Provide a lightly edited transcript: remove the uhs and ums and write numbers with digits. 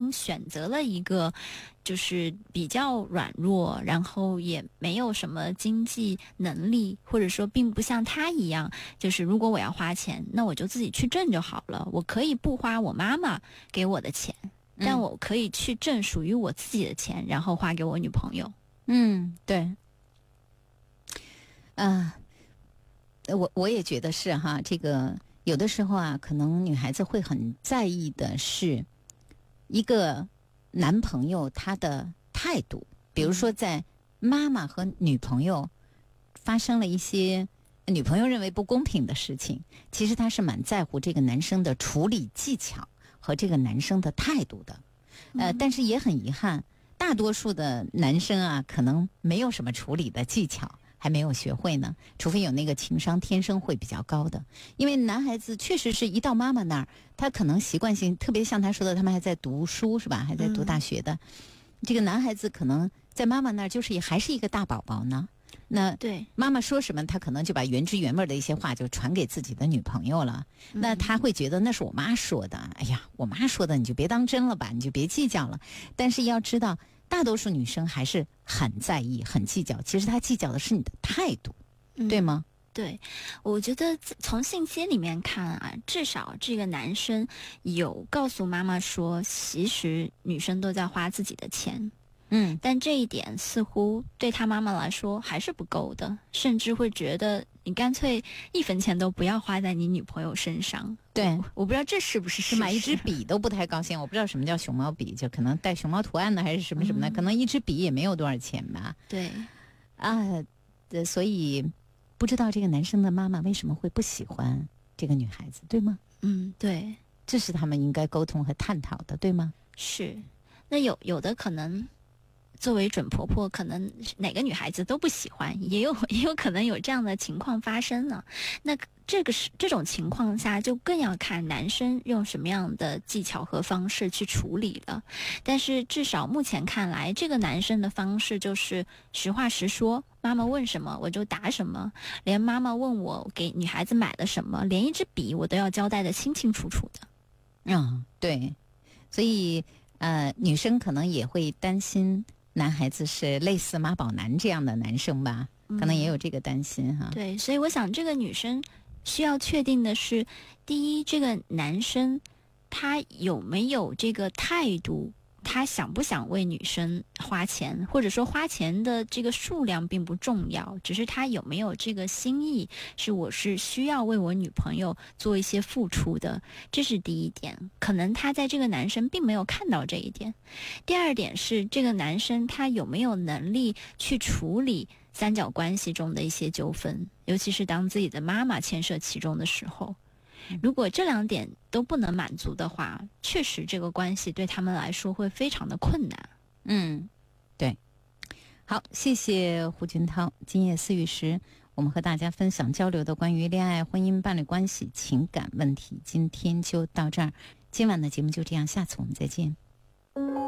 经选择了一个就是比较软弱，然后也没有什么经济能力，或者说并不像他一样，就是如果我要花钱，那我就自己去挣就好了，我可以不花我妈妈给我的钱，但我可以去挣属于我自己的钱，然后花给我女朋友。 对。我也觉得是哈，这个有的时候啊，可能女孩子会很在意的是一个男朋友他的态度，比如说在妈妈和女朋友发生了一些女朋友认为不公平的事情，其实她是蛮在乎这个男生的处理技巧和这个男生的态度的。但是也很遗憾，大多数的男生啊，可能没有什么处理的技巧，还没有学会呢，除非有那个情商天生会比较高的。因为男孩子确实是一到妈妈那儿，他可能习惯性，特别像他说的，他们还在读书是吧，还在读大学的，这个男孩子可能在妈妈那儿就是还是一个大宝宝呢。那对妈妈说什么，他可能就把原汁原味的一些话就传给自己的女朋友了。那他会觉得那是我妈说的，哎呀，我妈说的你就别当真了吧，你就别计较了。但是要知道，大多数女生还是很在意、很计较。其实她计较的是你的态度，对吗？ 对，我觉得从信息里面看啊，至少这个男生有告诉妈妈说，其实女生都在花自己的钱。但这一点似乎对他妈妈来说还是不够的，甚至会觉得你干脆1分钱都不要花在你女朋友身上。 对， 我不知道这是不是事实。 买一支笔都不太高兴，我不知道什么叫熊猫笔，就可能带熊猫图案的还是什么什么的，可能一支笔也没有多少钱吧。 对所以不知道这个男生的妈妈为什么会不喜欢这个女孩子，对吗？ 对， 这是他们应该沟通和探讨的，对吗？ 是。那有的可能作为准婆婆，可能哪个女孩子都不喜欢，也有可能有这样的情况发生呢。那这种情况下，就更要看男生用什么样的技巧和方式去处理了。但是至少目前看来，这个男生的方式就是实话实说，妈妈问什么我就答什么，连妈妈问我给女孩子买了什么，连一支笔我都要交代的清清楚楚的。 对，所以女生可能也会担心男孩子是类似妈宝男这样的男生吧，可能也有这个担心哈。 对，所以我想这个女生需要确定的是，第一，这个男生他有没有这个态度，他想不想为女生花钱，或者说花钱的这个数量并不重要，只是他有没有这个心意，我是需要为我女朋友做一些付出的，这是第一点。可能他在这个男生并没有看到这一点。第二点是，这个男生他有没有能力去处理三角关系中的一些纠纷，尤其是当自己的妈妈牵涉其中的时候。如果这2点都不能满足的话，确实这个关系对他们来说会非常的困难。 对。好，谢谢胡军涛。今夜思雨时，我们和大家分享交流的关于恋爱、婚姻、伴侣关系、情感问题，今天就到这儿。今晚的节目就这样，下次我们再见。